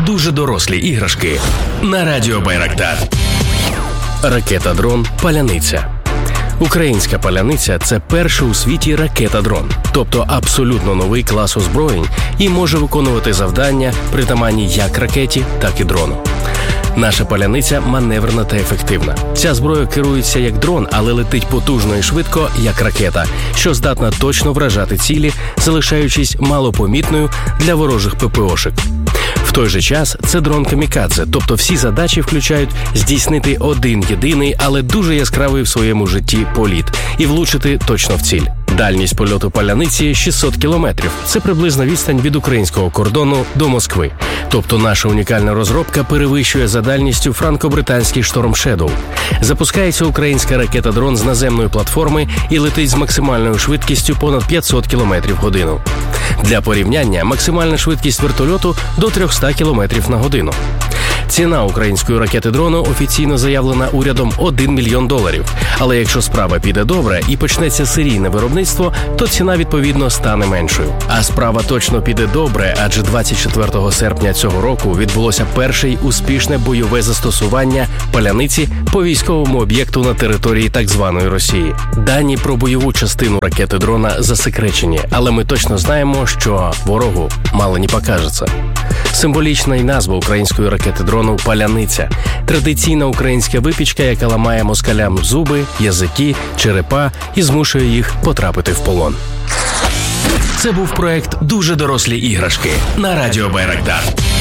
дуже дорослі іграшки на Радіо Байрактар. Ракета-дрон «Паляниця». Українська «Паляниця» – це перший у світі ракета-дрон, тобто абсолютно новий клас озброєнь і може виконувати завдання, притаманні як ракеті, так і дрону. Наша «Паляниця» маневрена та ефективна. Ця зброя керується як дрон, але летить потужно і швидко, як ракета, що здатна точно вражати цілі, залишаючись малопомітною для ворожих ППОшек. В той же час це дрон камікадзе, тобто всі задачі включають здійснити один єдиний, але дуже яскравий в своєму житті політ і влучити точно в ціль. Дальність польоту «Паляниці» – 600 кілометрів. Це приблизна відстань від українського кордону до Москви. Тобто наша унікальна розробка перевищує за дальністю франко-британський Storm Shadow. Запускається українська ракета-дрон з наземної платформи і летить з максимальною швидкістю понад 500 км в годину. Для порівняння, максимальна швидкість вертольоту – до 300 км на годину. Ціна української ракети-дрону офіційно заявлена урядом $1 мільйон. Але якщо справа піде добре і почнеться серійне виробництво, то ціна, відповідно, стане меншою. А справа точно піде добре, адже 24 серпня цього року відбулося перше успішне бойове застосування «Паляниці» по військовому об'єкту на території так званої Росії. Дані про бойову частину ракети-дрона засекречені, але ми точно знаємо, що ворогу мало не покажеться. Символічна й назва української ракети-дрону «Паляниця» – традиційна українська випічка, яка ламає москалям зуби, язики, черепа і змушує їх потрапити в полон. Це був проект «Дуже дорослі іграшки» на Радіо Байрактар.